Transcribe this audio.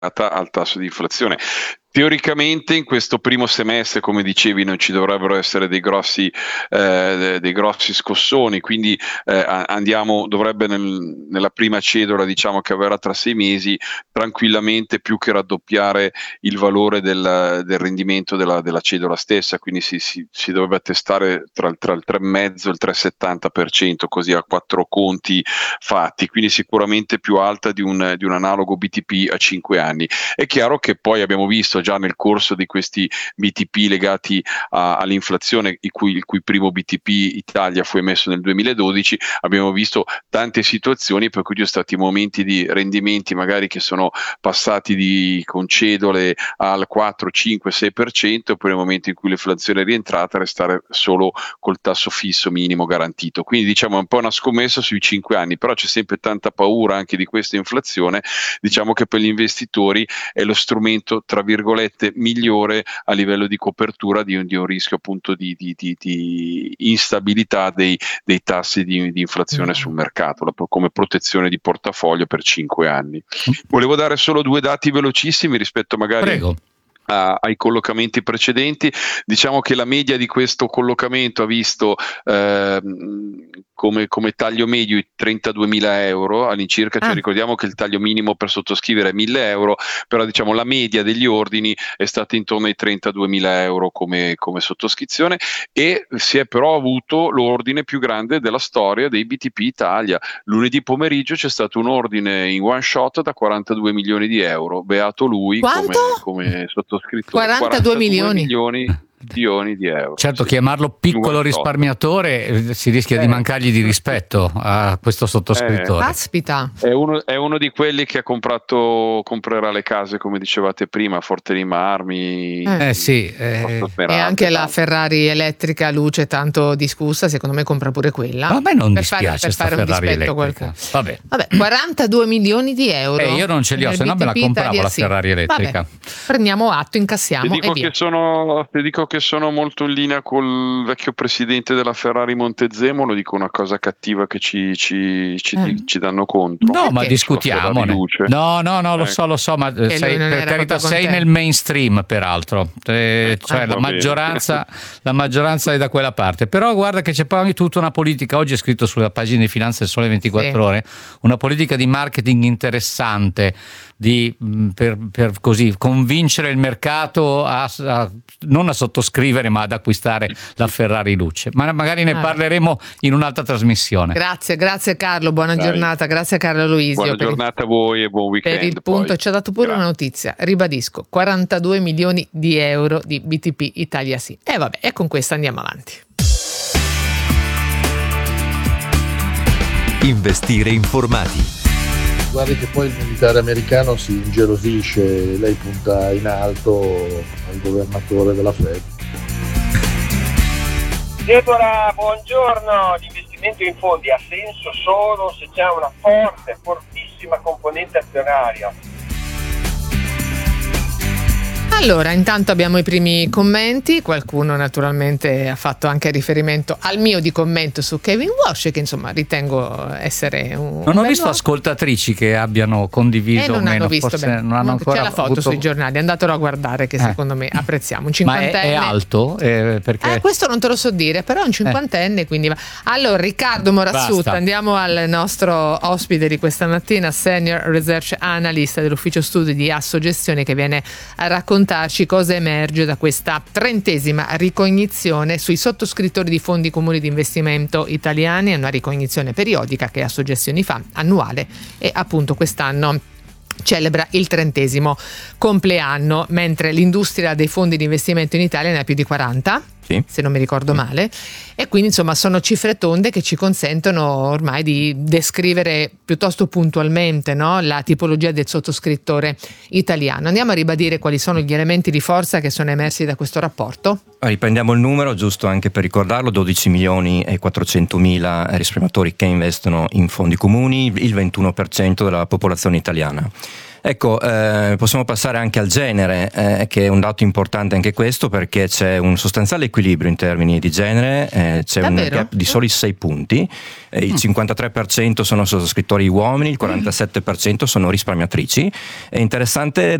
al tasso di inflazione. Teoricamente in questo primo semestre, come dicevi, non ci dovrebbero essere dei grossi scossoni, quindi dovrebbe nella prima cedola, diciamo, che avverrà tra 6 mesi, tranquillamente più che raddoppiare il valore del rendimento della cedola stessa, quindi si dovrebbe attestare tra il 3,5 e il 3,70%, così a 4 conti fatti, quindi sicuramente più alta di un analogo BTP a 5 anni. È chiaro che poi abbiamo visto già nel corso di questi BTP legati all'inflazione, il cui primo BTP Italia fu emesso nel 2012, abbiamo visto tante situazioni per cui ci sono stati momenti di rendimenti magari che sono passati con cedole al 4, 5, 6%, poi nel momento in cui l'inflazione è rientrata restare solo col tasso fisso minimo garantito. Quindi diciamo è un po' una scommessa sui 5 anni, però c'è sempre tanta paura anche di questa inflazione. Diciamo che per gli investitori è lo strumento, tra virgolette, migliore a livello di copertura di un rischio appunto di instabilità dei tassi di inflazione sul mercato, come protezione di portafoglio per 5 anni. Volevo dare solo 2 dati velocissimi rispetto magari Prego. ai collocamenti precedenti. Diciamo che la media di questo collocamento ha visto come taglio medio i 32.000 euro all'incirca, cioè ricordiamo che il taglio minimo per sottoscrivere è 1.000 euro, però diciamo la media degli ordini è stata intorno ai 32.000 euro come sottoscrizione, e si è però avuto l'ordine più grande della storia dei BTP Italia. Lunedì pomeriggio c'è stato un ordine in one shot da 42 milioni di euro, beato lui. Quanto? come sottoscrittore. 42 milioni di euro. Certo, chiamarlo piccolo risparmiatore si rischia di mancargli di rispetto a questo sottoscrittore. Caspita. È uno di quelli che comprerà le case, come dicevate prima, Forte dei Marmi. Sì. E anche la Ferrari elettrica luce tanto discussa, secondo me compra pure quella. A me non per dispiace fare un Ferrari dispetto elettrica. Vabbè, 42 milioni di euro. Io non ce li ho, se no me la compravo la Ferrari elettrica. Vabbè, prendiamo atto, incassiamo e via. Ti dico che sono molto in linea col vecchio presidente della Ferrari Montezemolo, dico una cosa cattiva che ci danno contro. No, ma discutiamone. No, lo so, ma per carità sei nel mainstream, peraltro. Cioè la maggioranza è da quella parte. Però guarda che c'è poi tutta una politica, oggi è scritto sulla pagina di Finanza del Sole 24 Ore, una politica di marketing interessante per così convincere il mercato non a sottoscrivere ma ad acquistare la Ferrari Luce, ma magari ne parleremo in un'altra trasmissione. Grazie Carlo, buona giornata, grazie a Carlo Luisio. Buona giornata a voi e buon weekend. Per il punto ci ha dato pure una notizia, ribadisco, 42 milioni di euro di BTP Italia sì. E con questa andiamo avanti. Investire informati. Guardi che poi il militare americano si ingelosisce, lei punta in alto al governatore della Fed. Deborah, buongiorno. L'investimento in fondi ha senso solo se c'è una fortissima componente azionaria. Allora, intanto abbiamo i primi commenti, qualcuno naturalmente ha fatto anche riferimento al mio di commento su Kevin Walsh, che insomma ritengo essere un Non ho visto ascoltatrici che abbiano condiviso non o meno, hanno visto forse bene. non hanno ancora c'è la foto avuto... sui giornali, andatelo a guardare che secondo me apprezziamo. Un cinquantenne. Ma è alto? Perché... questo non te lo so dire, però è un cinquantenne, quindi va. Allora, Riccardo Morazzuta, andiamo al nostro ospite di questa mattina, Senior Research Analyst dell'Ufficio Studi di Assogestione, che viene a raccontarci cosa emerge da questa 30ª ricognizione sui sottoscrittori di fondi comuni di investimento italiani. È una ricognizione periodica che Assogestioni fa, annuale, e appunto quest'anno celebra il 30° compleanno, mentre l'industria dei fondi di investimento in Italia ne ha più di 40, se non mi ricordo male, e quindi insomma sono cifre tonde che ci consentono ormai di descrivere piuttosto puntualmente, no, la tipologia del sottoscrittore italiano. Andiamo a ribadire quali sono gli elementi di forza che sono emersi da questo rapporto? Riprendiamo il numero, giusto anche per ricordarlo: 12 milioni e 400.000 risparmiatori che investono in fondi comuni, il 21% della popolazione italiana. Ecco, possiamo passare anche al genere, che è un dato importante anche questo, perché c'è un sostanziale equilibrio in termini di genere, c'è un gap di soli 6 punti, il 53% sono sottoscrittori uomini, il 47% sono risparmiatrici. È interessante